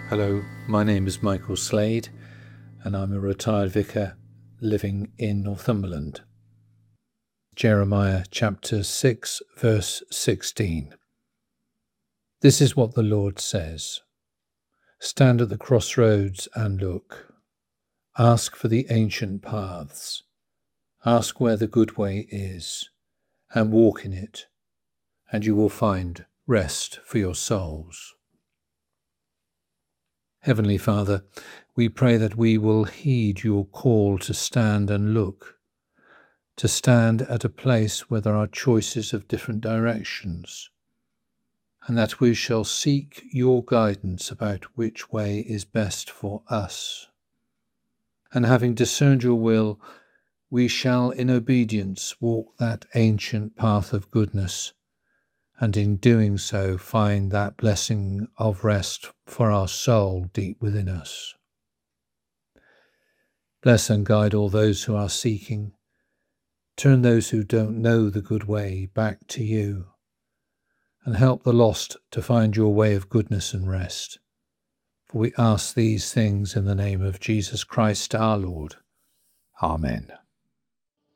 Hello, my name is Michael Slade, and I'm a retired vicar living in Northumberland. Jeremiah chapter 6, verse 16. This is what the Lord says. Stand at the crossroads and look. Ask for the ancient paths. Ask where the good way is, and walk in it, and you will find rest for your souls. Heavenly Father, we pray that we will heed your call to stand and look, to stand at a place where there are choices of different directions, and that we shall seek your guidance about which way is best for us. And having discerned your will, we shall in obedience walk that ancient path of goodness, and in doing so find that blessing of rest for our soul deep within us. Bless and guide all those who are seeking. Turn those who don't know the good way back to you, and help the lost to find your way of goodness and rest. For we ask these things in the name of Jesus Christ our Lord. Amen.